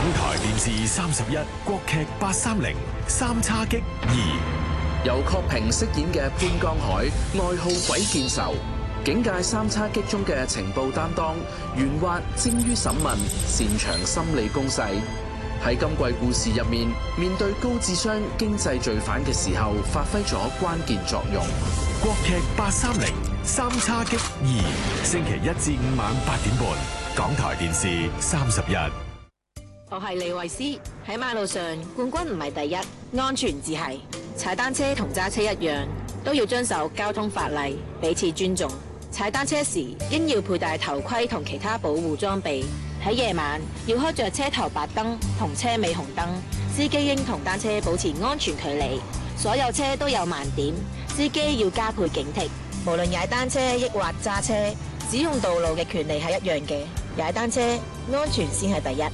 台電視31國劇830三叉戟2， 由郝平飾演嘅潘江海，外號鬼見愁，警界三叉戟中嘅情報擔當，圓滑精於審問，擅長心理攻勢。喺今季故事入面，面對高智商經濟罪犯嘅時候，發揮咗關鍵作用。 國劇830三叉戟2，星期1至5晚8點半，港台電視31。 我係李慧詩，喺馬路上冠軍唔係第一，安全至係。踩單車同揸車一樣，都要遵守交通法例，彼此尊重。踩單車時應要佩戴頭盔同其他保護裝備。喺夜晚要開着車頭白燈同車尾紅燈，司機應同單車保持安全距離。所有車都有盲點，司機要加倍警惕。無論踩單車抑或揸車，使用道路嘅權利係一樣嘅。踩單車安全先係第一。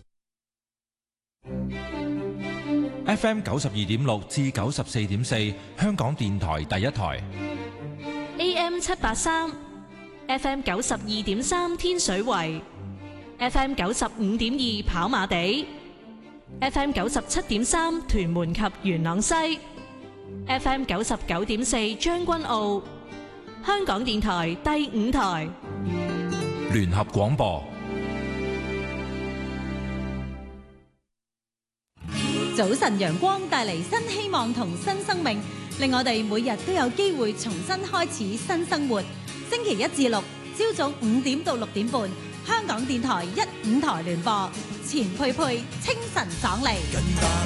FM 92.6至94.4，香港電台第一台。 AM 783 ，FM 92.3天水圍，FM 95.2跑馬地，FM 97.3屯門及元朗西，FM 99.4將軍澳。香港電台第5台聯合廣播。 早晨陽光帶嚟新希望同新生命，令我哋每日都有機會重新開始新生活。星期1至6朝早5點到6點半，香港電台1、5台聯播，錢佩佩清晨爽利。